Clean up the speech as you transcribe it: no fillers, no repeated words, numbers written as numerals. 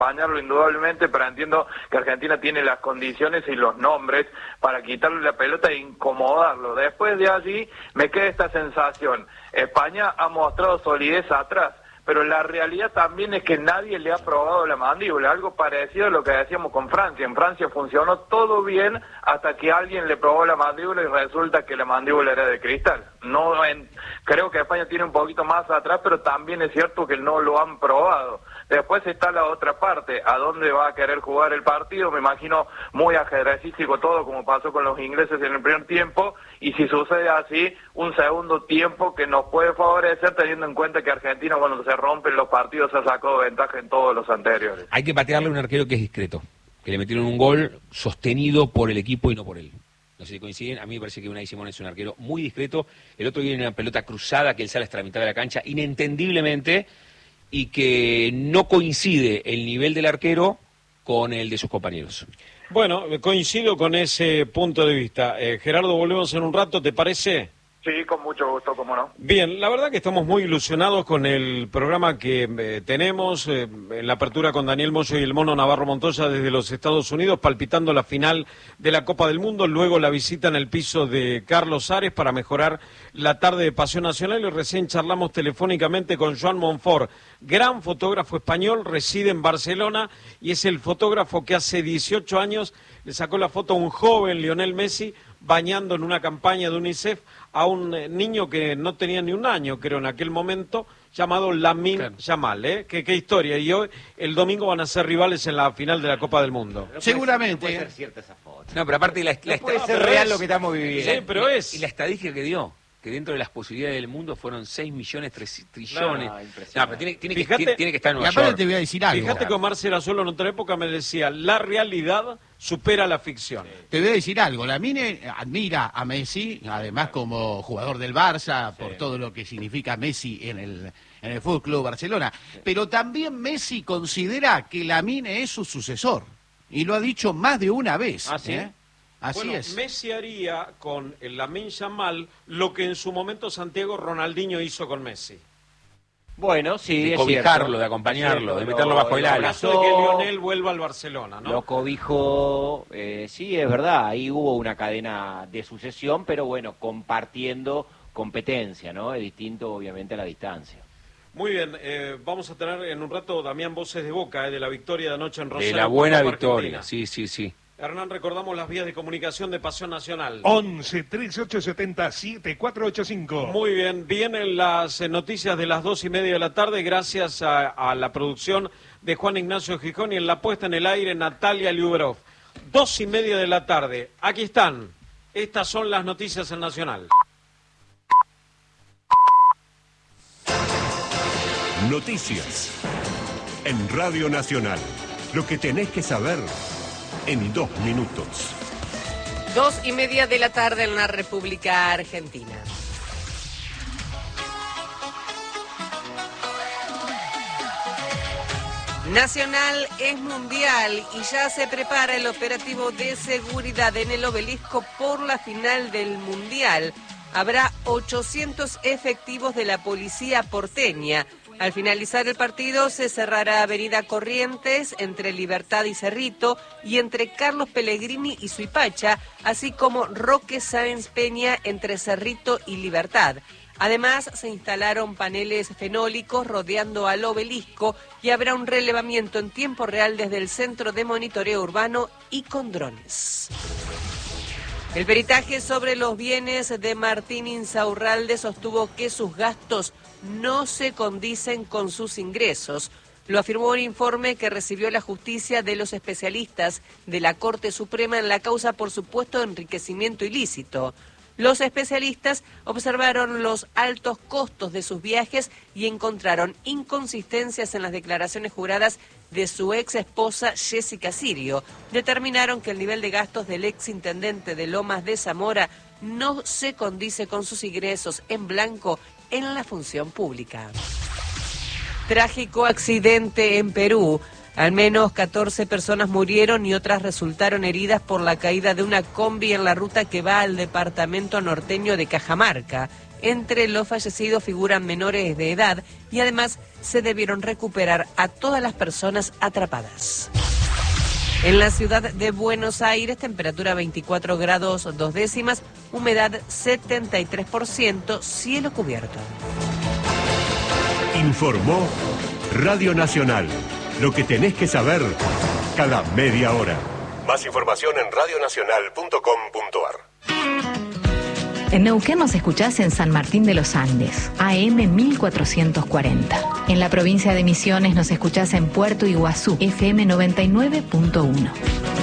acompañarlo indudablemente, pero entiendo que Argentina tiene las condiciones y los nombres para quitarle la pelota e incomodarlo. Después de allí me queda esta sensación, España ha mostrado solidez atrás, pero la realidad también es que nadie le ha probado la mandíbula, algo parecido a lo que decíamos con Francia. En Francia funcionó todo bien hasta que alguien le probó la mandíbula y resulta que la mandíbula era de cristal. Creo que España tiene un poquito más atrás, pero también es cierto que no lo han probado. Después está la otra parte, ¿a dónde va a querer jugar el partido? Me imagino muy ajedrecístico todo, como pasó con los ingleses en el primer tiempo, y si sucede así, un segundo tiempo que nos puede favorecer, teniendo en cuenta que Argentina, cuando se rompen los partidos, ha sacado ventaja en todos los anteriores. Hay que patearle a un arquero que es discreto, que le metieron un gol sostenido por el equipo y no por él. No sé si coinciden, a mí me parece que Unai Simón es un arquero muy discreto. El otro viene una pelota cruzada que él sale hasta la mitad de la cancha, inentendiblemente, y que no coincide el nivel del arquero con el de sus compañeros. Bueno, coincido con ese punto de vista. Gerardo, volvemos en un rato, ¿te parece? Sí, con mucho gusto, cómo no. Bien, la verdad que estamos muy ilusionados con el programa que tenemos en la apertura con Daniel Moyo y el Mono Navarro Montoya desde los Estados Unidos, palpitando la final de la Copa del Mundo, luego la visita en el piso de Carlos Ares para mejorar la tarde de Pasión Nacional, y recién charlamos telefónicamente con Joan Monfort, gran fotógrafo español, reside en Barcelona y es el fotógrafo que hace 18 años le sacó la foto a un joven Lionel Messi bañando en una campaña de UNICEF a un niño que no tenía ni un año, creo, en aquel momento, llamado Lamine Yamal, ¿eh? ¿Qué historia? Y hoy, el domingo, van a ser rivales en la final de la Copa del Mundo. No Seguramente. No puede ser cierta esa foto. No, pero aparte puede ser real lo que estamos viviendo. Sí, pero es. Y la estadística que dio, que dentro de las posibilidades del mundo fueron 6 millones, 3 trillones. No, pero tiene que estar en Nueva Y aparte York. te voy a decir algo. Fíjate que Omar Serazuelo en otra época me decía, la realidad supera la ficción. Te voy a decir algo, Lamine admira a Messi, además como jugador del Barça, por todo lo que significa Messi en el Fútbol Club Barcelona, pero también Messi considera que Lamine es su sucesor, y lo ha dicho más de una vez. ¿Ah, sí? Así bueno, es. Messi haría con el Lamine Yamal lo que en su momento Santiago Ronaldinho hizo con Messi. Bueno, sí, De es cobijarlo, cierto. de acompañarlo, de Lo- meterlo bajo el lo ala. En caso abrazó, de que Lionel vuelva al Barcelona, ¿no? Lo cobijó, sí, es verdad, ahí hubo una cadena de sucesión, pero bueno, compartiendo competencia, ¿no? Es distinto, obviamente, a la distancia. Muy bien, vamos a tener en un rato Damián Voces de Boca, de la victoria de anoche en Rosario. De la buena Copa victoria, Argentina. sí. Hernán, recordamos las vías de comunicación de Pasión Nacional. 11 3870 7485. Muy bien, vienen las noticias de las 2:30 de la tarde, gracias a la producción de Juan Ignacio Gijón y en la puesta en el aire Natalia Liuberov. 2:30 de la tarde, aquí están, estas son las noticias en Nacional. Noticias en Radio Nacional. Lo que tenés que saber en 2 minutos. 2:30 de la tarde en la República Argentina. Nacional es mundial y ya se prepara el operativo de seguridad en el Obelisco por la final del mundial. Habrá 800 efectivos de la policía porteña. Al finalizar el partido se cerrará Avenida Corrientes entre Libertad y Cerrito y entre Carlos Pellegrini y Suipacha, así como Roque Sáenz Peña entre Cerrito y Libertad. Además, se instalaron paneles fenólicos rodeando al obelisco y habrá un relevamiento en tiempo real desde el Centro de Monitoreo Urbano y con drones. El peritaje sobre los bienes de Martín Insaurralde sostuvo que sus gastos no se condicen con sus ingresos. Lo afirmó un informe que recibió la justicia de los especialistas de la Corte Suprema en la causa por supuesto enriquecimiento ilícito. Los especialistas observaron los altos costos de sus viajes y encontraron inconsistencias en las declaraciones juradas de su ex esposa Jessica Sirio. Determinaron que el nivel de gastos del ex intendente de Lomas de Zamora no se condice con sus ingresos en blanco en la función pública. Trágico accidente en Perú. Al menos 14 personas murieron y otras resultaron heridas por la caída de una combi en la ruta que va al departamento norteño de Cajamarca. Entre los fallecidos figuran menores de edad y además se debieron recuperar a todas las personas atrapadas. En la ciudad de Buenos Aires, temperatura 24 grados 2 décimas, humedad 73%, cielo cubierto. Informó Radio Nacional. Lo que tenés que saber cada media hora. Más información en radionacional.com.ar. En Neuquén nos escuchás en San Martín de los Andes, AM 1440. En la provincia de Misiones nos escuchás en Puerto Iguazú, FM 99.1.